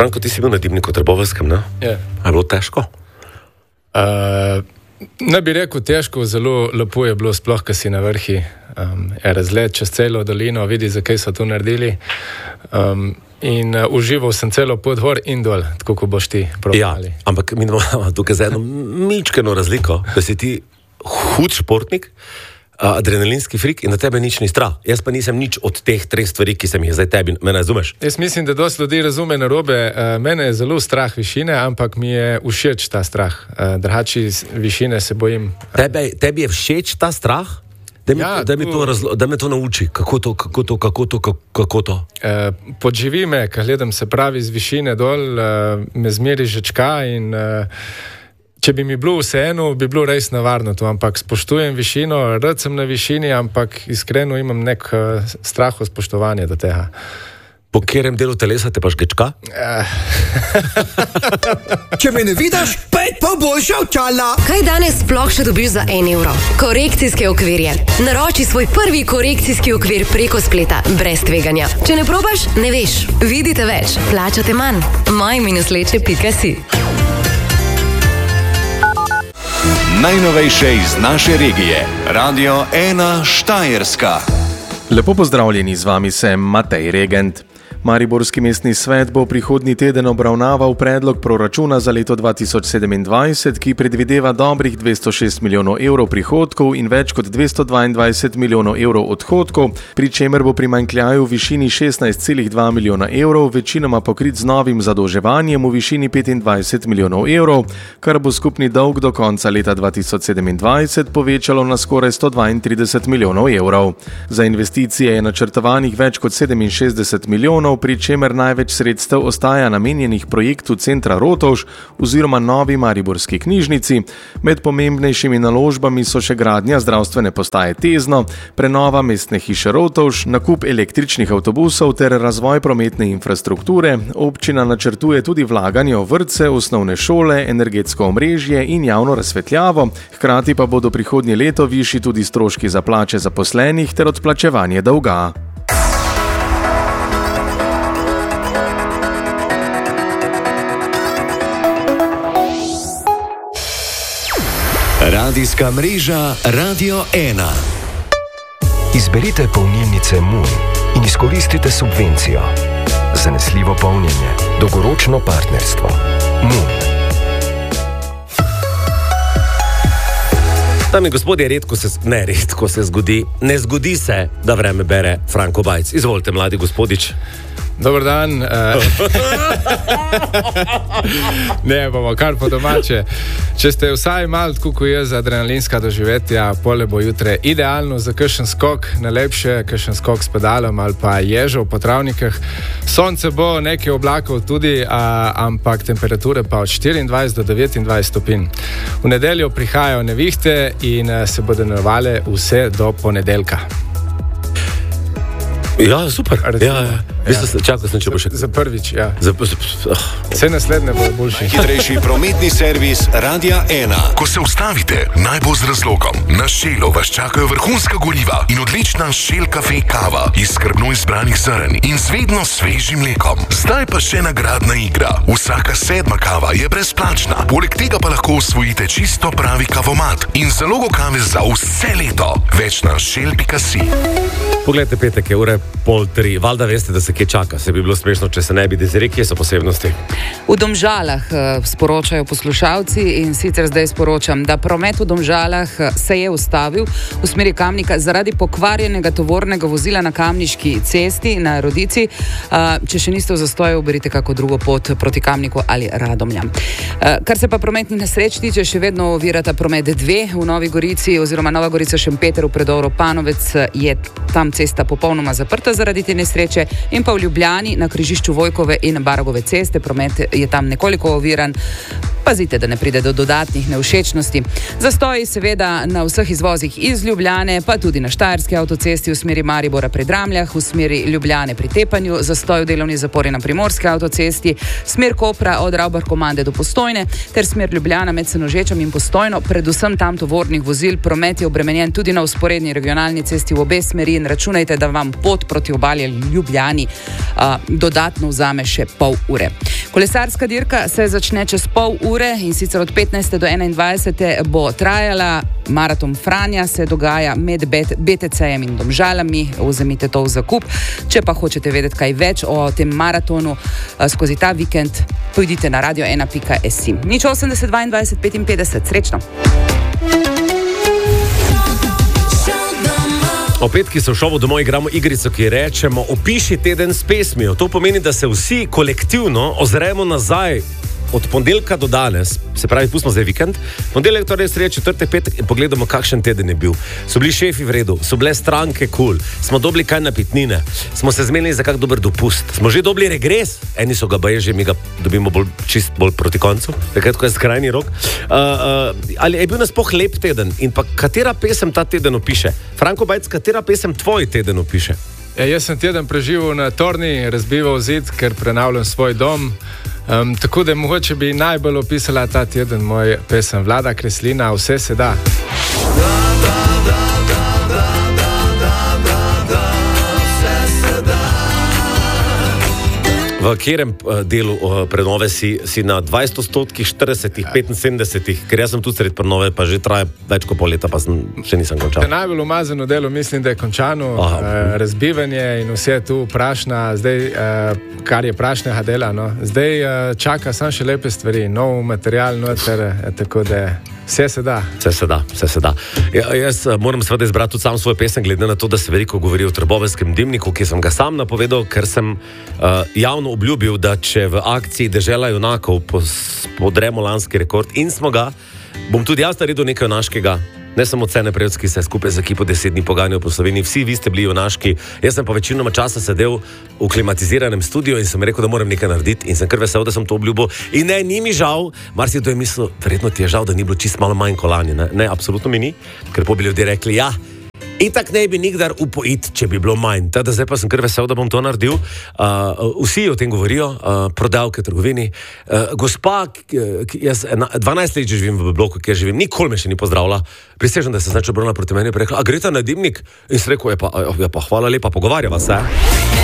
Branko, ti si bil na Dimniku Trboveljskem, ne? Je. Ali bilo težko? Ne bi rekel težko, zelo lepo je bilo, sploh, ko si na vrhi. Razgled čez celo dolino, vidi, zakaj so to naredili. In užival sem celo pot gor in dol, tako kot boš ti probali. Ja, ampak mi imamo tukaj za eno mičkeno razliko, da si ti hud športnik, adrenalinski frik in da tebe nič ni strah. Jaz pa nisem nič od teh 3 stvari, ki sem jih zdaj tebi. Me razumeš? Jaz mislim, da dosti ljudi razume narobe. Mene je zelo strah višine, ampak mi je všeč ta strah. Drugače višine se bojim. Tebi je všeč ta strah? Da me to nauči. Kako to? Podživi me, ko gledam se pravi z višine dol, me zmeri žečka in če bi mi bilo vseeno, bi bilo res nevarno to, ampak spoštujem višino, rad sem na višini, ampak iskreno imam nek strah o spoštovanju do tega. Po katerem delu telesa te pa žgečka? Če me ne vidiš, pet pa boljša očala. Kaj danes sploh še dobiš za 1 evro? Korekcijske okvirje. Naroči svoj prvi korekcijski okvir preko spleta, brez tveganja. Če ne probaš, ne veš. Vidite več, plačate manj. maj-leče.si. Najnovejše iz naše regije. Radio 1 Štajerska. Lepo pozdravljeni, z vami sem Matej Regent. Mariborski mestni svet bo prihodnji teden obravnaval predlog proračuna za leto 2027, ki predvideva dobrih 206 milijonov evrov prihodkov in več kot 222 milijonov evrov odhodkov, pri čemer bo primanjkljaj v višini 16,2 milijona evrov, večinoma pokrit z novim zadolževanjem v višini 25 milijonov evrov, kar bo skupni dolg do konca leta 2027 povečalo na skoraj 132 milijonov evrov. Za investicije je načrtovanih več kot 67 milijonov, pri čemer največ sredstev ostaja namenjenih projektu centra Rotovž oziroma novi mariborski knjižnici. Med pomembnejšimi naložbami so še gradnja zdravstvene postaje Tezno, prenova mestne hiše Rotovž, nakup električnih avtobusov ter razvoj prometne infrastrukture. Občina načrtuje tudi vlaganje v vrtce, osnovne šole, energetsko omrežje in javno razsvetljavo, hkrati pa bodo prihodnje leto višji tudi stroški za plače zaposlenih ter odplačevanje dolga. Radijska mreža Radio 1. Izberite polnilnice Moon in izkoristite subvencijo. Zanesljivo polnjenje, dolgoročno partnerstvo. Moon. Dame in gospodje, redko se zgodi, ne zgodi se, da vreme bere Franko Bajc. Izvolite, mladi gospodič. Dobar dan. Ne, bomo kar po domače. Če ste vsaj malo tako kot jaz adrenalinska doživetja, pole bo jutre idealno za kakšen skok, najlepše kakšen skok s pedalom ali pa ježo po travnikah. Sonce bo, nekaj oblakov tudi, ampak temperature pa od 24 do 29 stopinj. V nedeljo prihajajo nevihte in se bodo nadaljevale vse do ponedeljka. Ja, super. Čakal sem, če bo še... Za prvič, ja. Vse naslednje bo boljši. Hitrejši prometni servis Radia 1. Ko se ustavite, naj bo z razlogom. Na Shellu vas čakajo vrhunska goriva in odlična Shell Cafe kava iz skrbno izbranih zrn in z vedno svežim mlekom. Zdaj pa še nagradna igra. Vsaka 7. kava je brezplačna. Poleg tega pa lahko osvojite čisto pravi kavomat in zalogo kave za vse leto. Več na shell.si. Poglejte, petek je 2:30. Valjda veste, da se kje čaka. Se bi bilo smešno, če se ne bi dezirali, kje so posebnosti. V Domžalah sporočajo poslušalci in sicer zdaj sporočam, da promet v Domžalah se je ustavil v smeri Kamnika zaradi pokvarjenega tovornega vozila na Kamniški cesti na Rodici. Če še niste v zastoju, uberite kako drugo pot proti Kamniku ali Radomljam. Kar se pa prometnih nesreč tiče, še vedno ovirata promet 2 v Novi Gorici oziroma Nova Gorica Šempeter v predoru Panovec, je tam cesta popolnoma zaprta zaradi te nesreče, in pa v Ljubljani na križišču Vojkove in Baragove ceste promet je tam nekoliko oviran. Pazite, da ne pride do dodatnih nevšečnosti. Zastoji seveda na vseh izvozih iz Ljubljane, pa tudi na Štajerski avtocesti v smeri Maribora pri Dramljah, v smeri Ljubljane pri Tepanju, zastoj v delovni zapori na Primorski avtocesti, smer Kopra od Ravbarkomande do Postojne ter smer Ljubljana med Senožečem in Postojno, predvsem tam tovornih vozil. Promet je obremenjen tudi na vzporedni regionalni cesti v obe smeri in računajte, da vam pot proti obali Ljubljani dodatno vzame še pol ure. Kolesarska dirka se začne čez pol ure in sicer od 15. do 21. bo trajala. Maraton Franja se dogaja med BTC-jem in Domžalami. Vzemite to v zakup. Če pa hočete vedeti kaj več o tem maratonu skozi ta vikend, pojdite na radio1.si. 80 22 55. Srečno! O petki se v šovu domov igramo igrico, ki rečemo opiši teden s pesmijo. To pomeni, da se vsi kolektivno ozremo nazaj od ponedeljka do danes, se pravi, pustimo zdaj vikend, ponedeljek, torej sreda, četrtek, petek in pogledamo, kakšen teden je bil. So bili šefi v redu, so bile stranke cool, smo dobili kaj napitnine, smo se zmenili za kak dober dopust, smo že dobili regres, eni so ga baje že, mi ga dobimo čist bolj proti koncu, takrat, ko je skrajni rok. Ali je bil nasploh lep teden in pa katera pesem ta teden opiše? Franko Bajc, katera pesem tvoj teden opiše? Jaz sem teden preživel na Torni, razbival zid, ker prenavljam svoj dom. Tako da mogoče bi najbolj opisala ta teden moj pesem Vlada Kreslina, Vse se da. V katerem delu prenove si na 20%, 40%, 75%, ker jaz sem tu sred prenove, pa že traja več kot pol leta, pa še nisem končal. Najbolj umazano delo mislim, da je končano, razbivanje in vse tu prašna, zdaj, kar je prašnega dela, no. Zdaj čaka samo še lepe stvari, nov material noter, tako da vse se da. Vse se da, vse se da. Jaz moram seveda izbrati tudi sam svoj pesem, glede na to, da se veliko govori o Trbovskem dimniku, ki sem ga sam napovedal, ker sem javno obljubil, da če v akciji Dežela junakov podremo lanski rekord in smo ga, bom tudi jaz naredil nekaj junaškega. Ne samo Cene Prevc, ki se je skupaj z ekipo 10 dni poganjal po Sloveniji, vsi vi ste bili junaški. Jaz sem pa večinoma časa sedel v klimatiziranem studiu in sem rekel, da moram nekaj narediti in sem kar vesel, da sem to obljubil. In ne, ni mi žal, marsikdo je mislil, verjetno ti je žal, da ni bilo čist malo manj kolani. Ne, absolutno mi ni, ker po bi ljudje rekli, ja, itak ne bi nikdar upojiti, če bi bilo manj. Teda zdaj pa sem kar vesel, da bom to naredil. Vsi o tem govorijo, prodavke, trgovini. Gospa, jaz 12 let živim v bloku, kjer živim, nikoli me še ni pozdravila. Prisežem, da se znači obrnila proti meni in rekla, a greta na dimnik? In sem rekel, ja pa hvala lepa, pogovarjava se.